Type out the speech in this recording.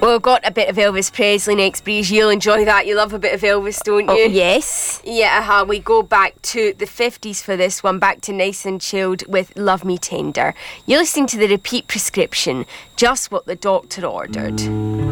Well, I've got a bit of Elvis Presley next, Breeze. You'll enjoy that. You love a bit of Elvis, don't you? Oh, yes. Yeah, we go back to the 50s for this one, back to Nice and Chilled with Love Me Tender. You're listening to the Repeat Prescription, just what the doctor ordered.